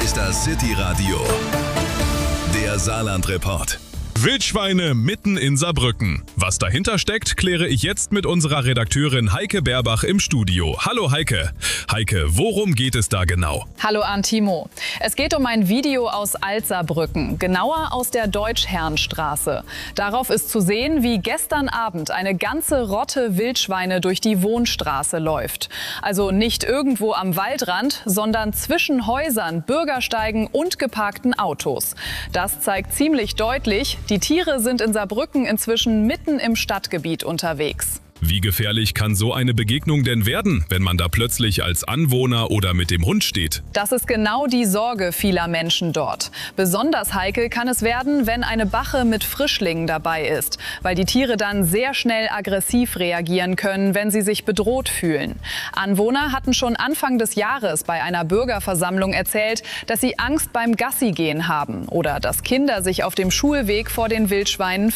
Meister City Radio. Der Saarland-Report. Wildschweine mitten in Saarbrücken. Was dahinter steckt, kläre ich jetzt mit unserer Redakteurin Heike Berbach im Studio. Hallo Heike. Heike, worum geht es da genau? Hallo Timo. Es geht um ein Video aus Alt-Saarbrücken, genauer aus der Deutschherrenstraße. Darauf ist zu sehen, wie gestern Abend eine ganze Rotte Wildschweine durch die Wohnstraße läuft. Also nicht irgendwo am Waldrand, sondern zwischen Häusern, Bürgersteigen und geparkten Autos. Das zeigt ziemlich deutlich, die Tiere sind in Saarbrücken inzwischen mitten im Stadtgebiet unterwegs. Wie gefährlich kann so eine Begegnung denn werden, wenn man da plötzlich als Anwohner oder mit dem Hund steht? Das ist genau die Sorge vieler Menschen dort. Besonders heikel kann es werden, wenn eine Bache mit Frischlingen dabei ist, weil die Tiere dann sehr schnell aggressiv reagieren können, wenn sie sich bedroht fühlen. Anwohner hatten schon Anfang des Jahres bei einer Bürgerversammlung erzählt, dass sie Angst beim Gassigehen haben oder dass Kinder sich auf dem Schulweg vor den Wildschweinen